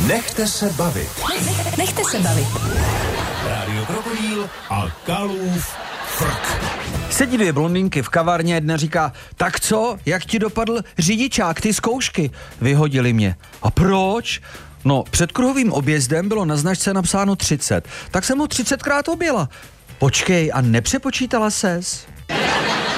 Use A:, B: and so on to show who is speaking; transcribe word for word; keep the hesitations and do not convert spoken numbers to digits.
A: Nechte se bavit.
B: Nechte se bavit.
A: Rádio Krokodýl a Kalův frk.
C: Sedí dvě blondýnky v kavárně, jedna říká, tak co, jak ti dopadl řidičák, ty zkoušky? Vyhodili mě. A proč? No, před kruhovým objezdem bylo na značce napsáno třicet, tak jsem ho třicetkrát objela. Počkej, a nepřepočítala ses?